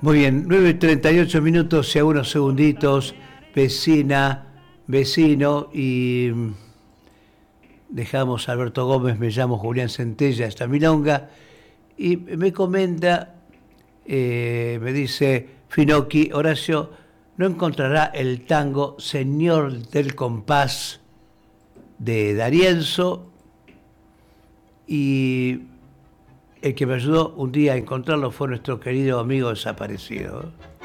Muy bien, 9:38 y a unos segunditos, vecina, vecino, y dejamos a Alberto Gómez, me llamo Julián Centella, esta milonga, y me comenta, me dice Finocchi, Horacio, no encontrará el tango Señor del Compás de D'Arienzo, y el que me ayudó un día a encontrarlo fue nuestro querido amigo desaparecido.